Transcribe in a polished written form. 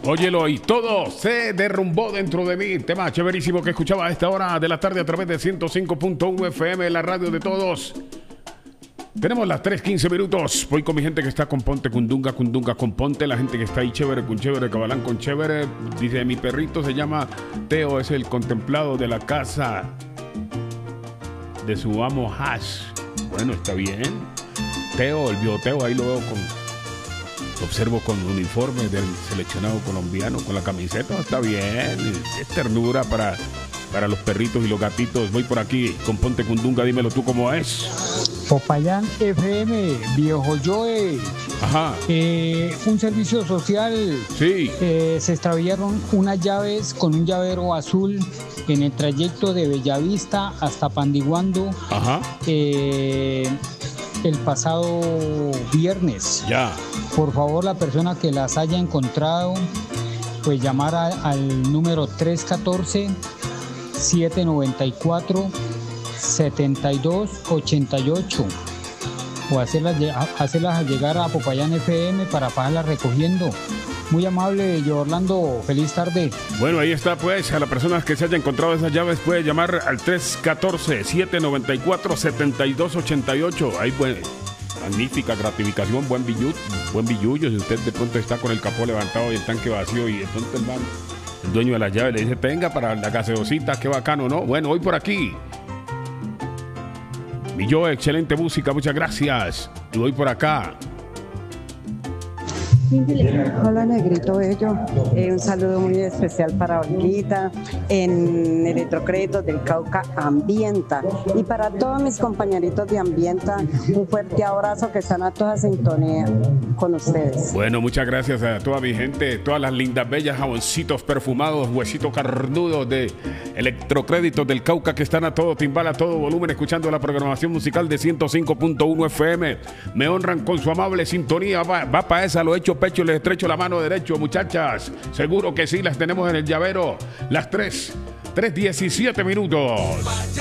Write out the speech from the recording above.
Óyelo, y todo se derrumbó dentro de mí. Tema chéverísimo que escuchaba a esta hora de la tarde a través de 105.1 FM, la radio de todos. Tenemos las 3:15 minutos. Voy con mi gente que está con Ponte, Cundunga con Ponte. La gente que está ahí chévere, con chévere, Cabalán con chévere. Dice, mi perrito se llama Teo, es el contemplado de la casa de su amo Hash. Bueno, está bien. Teo, el bioteo, ahí lo veo lo observo con el uniforme del seleccionado colombiano, con la camiseta. Está bien. Es ternura para los perritos y los gatitos. Voy por aquí con Ponte Cundunga, dímelo tú cómo es. Popayán FM, Viejo Joe. Ajá. Un servicio social. Sí. Se extraviaron unas llaves con un llavero azul en el trayecto de Bellavista hasta Pandiguando. Ajá. El pasado viernes. Ya. Por favor, la persona que las haya encontrado, pues llamar al número 314-794-7288 o hacerlas llegar a Popayán FM para pasarlas recogiendo. Muy amable, yo Orlando, feliz tarde. Bueno, ahí está pues, a las personas que se hayan encontrado esas llaves puede llamar al 314-794-7288. Ahí pues, magnífica gratificación, buen billullo. Si usted de pronto está con el capó levantado y el tanque vacío y de pronto el dueño de las llaves le dice, tenga para la gaseosita, qué bacano, ¿no? Bueno, hoy por aquí. Y yo, excelente música, muchas gracias. Y voy por acá. Hola, Negrito Bello. Un saludo muy especial para Olguita en Electrocréditos del Cauca Ambienta. Y para todos mis compañeritos de Ambienta, un fuerte abrazo, que están a toda sintonía con ustedes. Bueno, muchas gracias a toda mi gente, todas las lindas, bellas, jaboncitos perfumados, huesitos carnudos de Electrocréditos del Cauca que están a todo timbal, a todo volumen, escuchando la programación musical de 105.1 FM. Me honran con su amable sintonía. Va para esa, lo hecho pecho, les estrecho la mano derecho, muchachas. Seguro que sí, las tenemos en el llavero. Las 3:17 minutos.